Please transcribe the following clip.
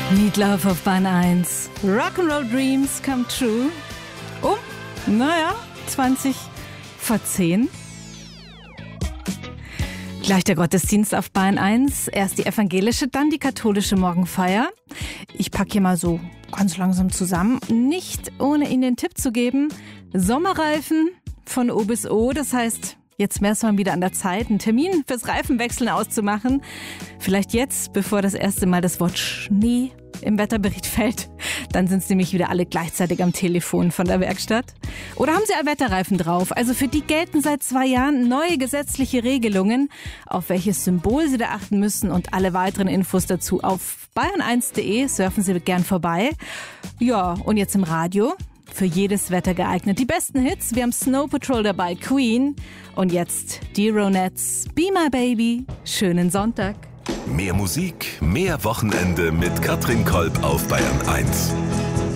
Meatloaf auf Bahn 1. Rock'n'Roll Dreams come true. 20 vor 10. Gleich der Gottesdienst auf Bahn 1. Erst die evangelische, dann die katholische Morgenfeier. Ich packe hier mal so ganz langsam zusammen. Nicht ohne Ihnen den Tipp zu geben. Sommerreifen von O bis O. Das heißt, jetzt wäre es mal wieder an der Zeit, einen Termin fürs Reifenwechseln auszumachen. Vielleicht jetzt, bevor das erste Mal das Wort Schnee im Wetterbericht fällt. Dann sind es nämlich wieder alle gleichzeitig am Telefon von der Werkstatt. Oder haben Sie Allwetterreifen drauf? Also für die gelten seit 2 Jahren neue gesetzliche Regelungen, auf welches Symbol Sie da achten müssen, und alle weiteren Infos dazu auf bayern1.de. Surfen Sie gern vorbei. Ja, und jetzt im Radio. Für jedes Wetter geeignet. Die besten Hits. Wir haben Snow Patrol dabei, Queen. Und jetzt die Ronettes, Be My Baby. Schönen Sonntag. Mehr Musik, mehr Wochenende mit Katrin Kolb auf Bayern 1.